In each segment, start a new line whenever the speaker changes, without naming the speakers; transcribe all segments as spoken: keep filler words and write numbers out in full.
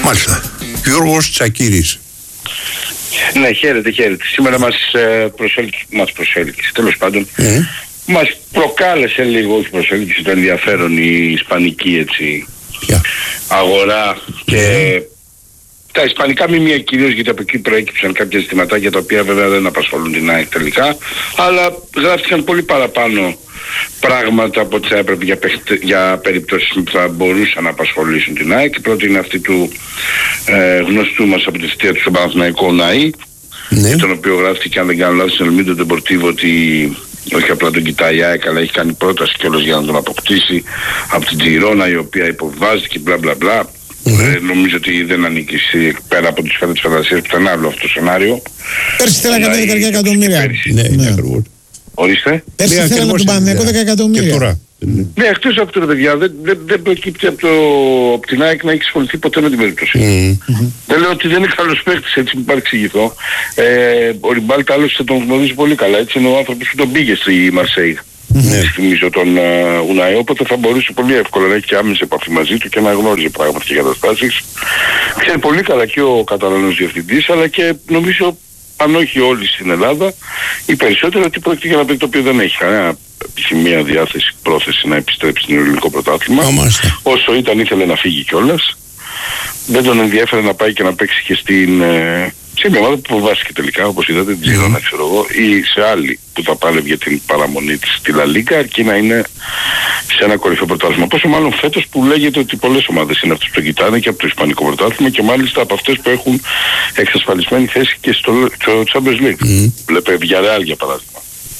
Μάλιστα. Γιώργος Τσακίρης.
Ναι, χαίρετε, χαίρετε. Σήμερα μας, ε, προσέλκυσε, μας προσέλκυσε, τέλος πάντων.
Mm.
Μας προκάλεσε λίγο, όχι προσέλκυσε, το ενδιαφέρον η ισπανική έτσι,
Yeah.
αγορά και
Yeah.
τα ισπανικά μήμια κυρίως, γιατί από εκεί προέκυψαν κάποια ζητηματάκια τα οποία βέβαια δεν απασχολούν την ΑΕΚ τελικά, αλλά γράφτηκαν πολύ παραπάνω πράγματα από ό,τι θα έπρεπε για, για περιπτώσεις που θα μπορούσαν να απασχολήσουν την ΑΕΚ. Η πρώτη είναι αυτή του ε, γνωστού μας από τη θητεία του στον Παναθηναϊκό Ναή,
Ναι.
τον οποίο γράφτηκε, αν δεν κάνω λάθος, στην Ελμίδο Ντεμπορτίβο, ότι όχι απλά τον κοιτάει η ΑΕΚ, αλλά έχει κάνει πρόταση κιόλας για να τον αποκτήσει από την Τζιρόνα, η οποία υποβιβάζεται μπλα μπλα μπλα. Mm-hmm. Ε, νομίζω ότι δεν ανήκει πέρα από τις φέτες της φαντασίας πουθενά άλλο αυτό το σενάριο.
Πέρσι θέλανε δέκα εκατομμύρια.
Ναι, είναι ακριβώς.
Ορίστε.
Πέρσι
Ναι,
θέλανε
ακριβώς
τον Παναθηναϊκό
είναι.
δέκα
Και
εκατομμύρια.
τώρα.
Ναι, εκτός από το ρε παιδιά, δεν, δεν, δεν προκύπτει από, το, από την ΑΕΚ να έχει ασχοληθεί ποτέ με την περίπτωση.
Mm.
Mm-hmm.
Δεν λέω ότι δεν είναι καλός παίκτης, έτσι μου παρεξηγηθώ. Ε, ο Ριμπάλτα άλλωστε τον γνωρίζει πολύ καλά, έτσι είναι ο άνθρωπος που τον πήγε στη Μαρσέη.
Ναι.
Θυμίζω τον uh, Ουνάι, οπότε θα μπορούσε πολύ εύκολα να έχει και άμεση επαφή μαζί του και να γνώριζε πράγματα και καταστάσεις. Ξέρει πολύ καλά και ο Καταλανός διευθυντής, αλλά και νομίζω, αν όχι όλοι στην Ελλάδα, οι περισσότεροι, ότι πρόκειται για ένα παιδί το οποίο δεν έχει κανένα επιθυμία, διάθεση, πρόθεση να επιστρέψει στην ελληνικό πρωτάθλημα.
Αμάστα.
Όσο ήταν ήθελε να φύγει κιόλας. Δεν τον ενδιέφερε να πάει και να παίξει και στην, ε, σε μια ομάδα που προβάστηκε τελικά, όπως είδατε, την Τζιρόνα, ξέρω εγώ, ή σε άλλη που θα πάλευε για την παραμονή της στη Λα Λίγκα, αρκεί να είναι σε ένα κορυφαίο πρωτάθλημα. Πόσο μάλλον φέτος που λέγεται ότι πολλές ομάδες είναι αυτές που το κοιτάνε και από το Ισπανικό πρωτάθλημα και μάλιστα από αυτές που έχουν εξασφαλισμένη θέση και στο, στο Champions League. Mm. Βλέπε Villarreal για παράδειγμα.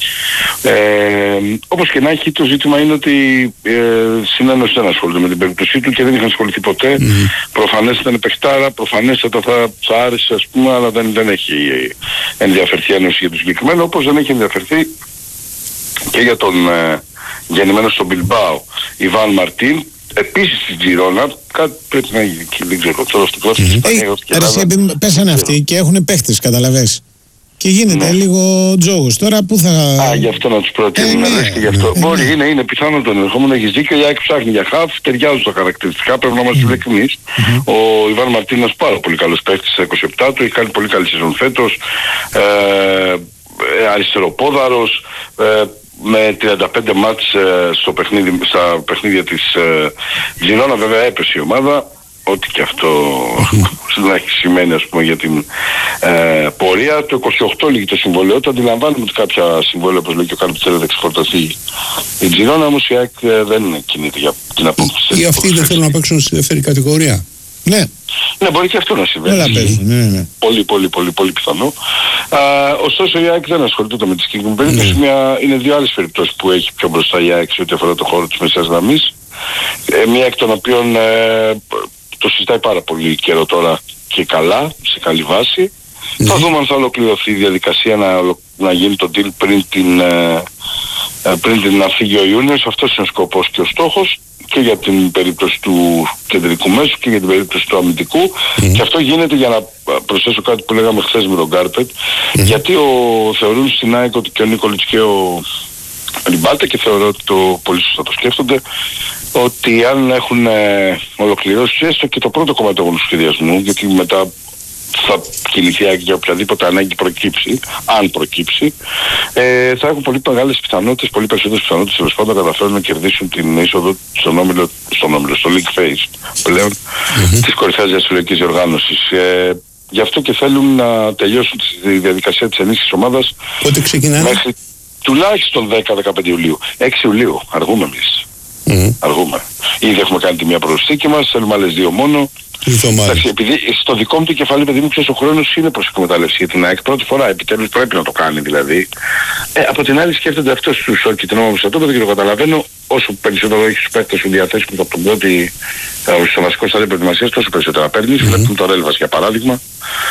Ε, όπως και να έχει, το ζήτημα είναι ότι ε, συνένωση δεν ασχολείται με την περίπτωσή του και δεν είχαν ασχοληθεί ποτέ. Mm. Προφανές ήταν παιχτάρα, προφανέστατα θα, θα άρεσε ας πούμε, αλλά δεν, δεν έχει ενδιαφερθεί ένωση για το συγκεκριμένο, όπως δεν έχει ενδιαφερθεί και για τον ε, γεννημένο στον Μπιλμπάο Ιβάν Μαρτίν, επίσης στην Τζιρόνα. Κάτι πρέπει να γίνει, δεν ξέρω τώρα στο κόσμο της Ισπανίας.
Πέσανε αυτοί και έχουν παίχτες, καταλαβες. Και γίνεται ναι. λίγο τζόγος. Τώρα πού θα...
Α, γι' αυτό να τους προτείνουν, ε, ναι, και γι' αυτό. Ε, Μπορεί, ναι. είναι, είναι πιθανό το ενδεχόμενο, έχεις δίκιο, η ΑΕΚ ψάχνει για χαφ, ταιριάζουν τα χαρακτηριστικά, πρέπει να είμαστε mm. ειλικρινείς. Mm-hmm. Ο Ιβάν Μαρτίνας πάρα πολύ καλός παίκτης στα είκοσι επτά του, έχει κάνει πολύ καλή σεζόν φέτος, ε, αριστεροπόδαρος, ε, με τριάντα πέντε μάτς ε, στο παιχνίδι, στα παιχνίδια της ε, Τζιρόνα, βέβαια έπεσε η ομάδα. Ό,τι και αυτό να έχει σημαίνει ας πούμε για την ε, πορεία. Το είκοσι οκτώ λύγει το συμβόλαιο. Το αντιλαμβάνουμε ότι κάποια συμβόλαια, όπως λέει και ο Καρπιτσέλα, θα εξφορτωθεί η Τζιρόνα, όμως η ΑΕΚ δεν κινείται για την απόκτηση.
Ή αυτοί δεν θέλουν να παίξουν στη δεύτερη κατηγορία.
Ναι.
Ναι, μπορεί και αυτό να συμβαίνει.
Έλα, παίζουν, ναι, ναι.
Πολύ, πολύ, πολύ, πολύ πιθανό. Α, ωστόσο η ΑΕΚ δεν ασχολείται ούτε με τη συγκεκριμένη περίπτωση.
Ναι.
Μια, είναι δύο άλλες περιπτώσεις που έχει πιο μπροστά η ΑΕΚ σε ό,τι αφορά το χώρο της μεσαίας γραμμής. Ε, μία εκ των οποίων ε, το συζητάει πάρα πολύ καιρό τώρα και καλά, σε καλή βάση. Mm. Θα δούμε αν θα ολοκληρωθεί η διαδικασία να, να γίνει το deal πριν την, ε, πριν την να φύγει ο Ιούνιος. Αυτός είναι ο σκοπός και ο στόχος και για την περίπτωση του κεντρικού μέσου και για την περίπτωση του αμυντικού. Mm. Και αυτό γίνεται, για να προσθέσω κάτι που λέγαμε χθες με τον Κάρπετ, mm. γιατί ο, θεωρούν στην ΑΕΚ ότι και ο Νίκολιτς και ο Ριμπάλτα, και θεωρώ ότι το πολύ σωστά το σκέφτονται, ότι αν έχουν ε, ολοκληρώσει έστω και το πρώτο κομμάτι του σχεδιασμού, γιατί μετά θα κινηθεί για οποιαδήποτε ανάγκη προκύψει, αν προκύψει, ε, θα έχουν πολύ μεγάλες πιθανότητες, πολύ περισσότερες πιθανότητες τέλος πάντων να καταφέρουν να κερδίσουν την είσοδο στον όμιλο, στον όμιλο, στο League Phase πλέον mm-hmm. της κορυφαίας διασυλλογικής διοργάνωσης. Ε, γι' αυτό και θέλουν να τελειώσουν τη διαδικασία της ενίσχυσης ομάδας.
Πότε ξεκινάνε?
Μέχρι τουλάχιστον δέκα με δεκαπέντε Ιουλίου. έξι Ιουλίου, αργούμε εμείς. Mm. Αργούμε. Ήδη έχουμε κάνει τη μία προσθήκη μας, θέλουμε άλλες δύο μόνο. Εντάξει, επειδή στο δικό μου το κεφάλι, παιδί μου, ξέρεις, ο χρόνος είναι προς εκμετάλλευση για την ΑΕΚ. Πρώτη φορά επιτέλους πρέπει να το κάνει δηλαδή. Ε, από την άλλη σκέφτονται αυτό στους όρκοι την ομάδα στρατόπεδο και το καταλαβαίνω. Όσο περισσότερο έχεις τους παίκτες σου διαθέσιμους από τον πρώτη, στο βασικό στάδιο προετοιμασίας, τόσο περισσότερα παίρνεις. Mm-hmm. Βλέπουμε τον Ρέλβας για παράδειγμα,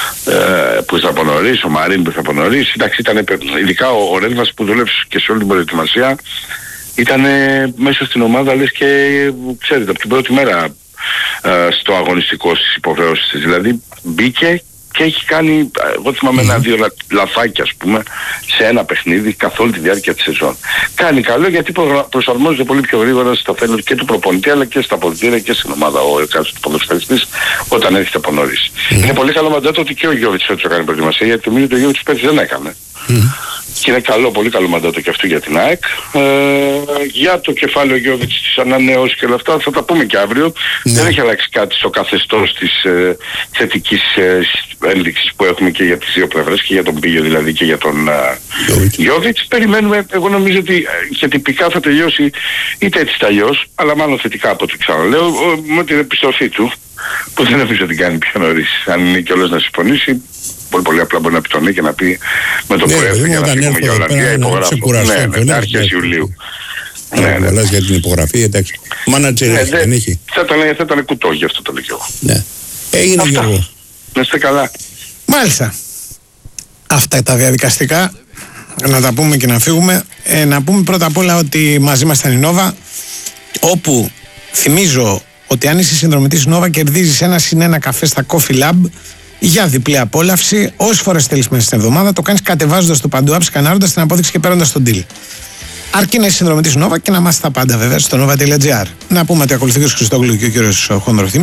ε, που ήρθε από νωρίς, ο Μαρίν που ήρθε από νωρίς. Εντάξει, ήταν ειδικά ο, ο Ρέλβας που δούλεψε και σε όλη την προετοιμασία. Ήταν μέσα στην ομάδα, λες, και ξέρετε, από την πρώτη μέρα ε, στο αγωνιστικό στις υποχρεώσεις της. Δηλαδή μπήκε και έχει κάνει, εγώ θυμάμαι ένα-δύο λα, λαθάκια ας πούμε σε ένα παιχνίδι καθ' όλη τη διάρκεια της σεζόν. Κάνει καλό γιατί προσαρμόζεται πολύ πιο γρήγορα στα θέλω και του προπονητή αλλά και στα αποδυτήρια και στην ομάδα ο εκάστοτε του ποδοσφαιριστής όταν έρχεται από νωρίς. Mm. Είναι πολύ καλό μαντάτο ότι και ο Γιώβιτς φέτος έκανε προετοιμασία γιατί νομίζω ότι ο Γιώβιτς πέρσι δεν έκανε. Mm. Και είναι καλό, πολύ καλό μαντάτο και αυτό για την ΑΕΚ. Ε, για το κεφάλαιο Γιώβιτς, τις ανανεώσεις και όλα αυτά θα τα πούμε και αύριο. Mm. Δεν έχει αλλάξει κάτι στο καθεστώς της ε, θετικής ε, ένδειξης που έχουμε και για τις δύο πλευρές και για τον Πίγιο δηλαδή και για τον ε, Γιώβιτς. Περιμένουμε, εγώ νομίζω ότι και τυπικά θα τελειώσει είτε έτσι αλλιώς, αλλά μάλλον θετικά από ό,τι ξαναλέω, με την επιστροφή του, που δεν νομίζω ότι την κάνει πιο νωρίς. Αν είναι κιόλας να συμφωνήσει, πολύ πολύ απλά μπορεί να πει τον ναι και να πει με τον Προέδρο για να φύγουμε για Ολλανδία υπογράφω. Ναι, ναι, αρχές Ιουλίου.
Ναι, ναι. Για την υπογραφή, εντάξει. Μάνατζερ
ναι,
δεν έχει.
Θα ήταν, θα ήταν κουτό, γι' αυτό το λέω εγώ.
Ναι. Έγινε Γιώργο.
Να είστε καλά.
Μάλιστα. Αυτά τα διαδικαστικά. Να τα πούμε και να φύγουμε. Ε, να πούμε πρώτα απ' όλα ότι μαζί μας ήταν η Νόβα, όπου θυμίζω ότι αν είσαι συνδρομητής Νόβα κερδίζεις ένα συν ένα καφέ στα Coffee Lab για διπλή απόλαυση. Όσες φορές θέλεις μέσα στην εβδομάδα, το κάνεις κατεβάζοντας το παντού app, σκανάροντας την απόδειξη και παίρνοντας τον deal. Αρκεί να είσαι συνδρομητής Νόβα και να μάθεις τα πάντα βέβαια στο nova τελεία gr. Να πούμε ότι ακολουθεί ο Χριστόγλου και ο κύριος Χονδροθύμης.